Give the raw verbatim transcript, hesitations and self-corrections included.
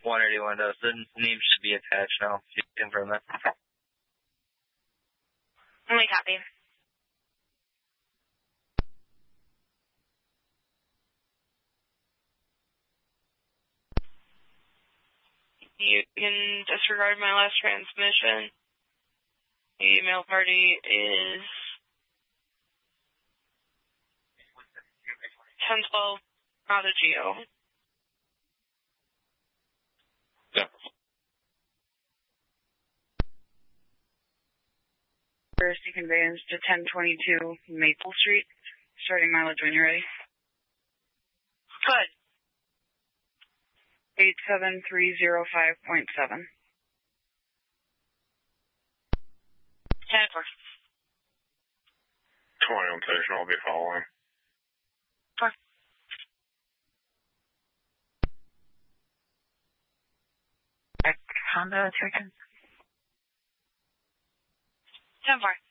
one eighty windows. The name should be attached now. You can confirm that. Only copy. You can disregard my last transmission. The email party is ten twelve out of Geo. Yeah. First conveyance to ten twenty-two Maple Street. Starting mileage when you're ready. Good. eight seven three zero five point seven. ten four. twenty-one station, I'll be following. four. Honda, two ten. ten four.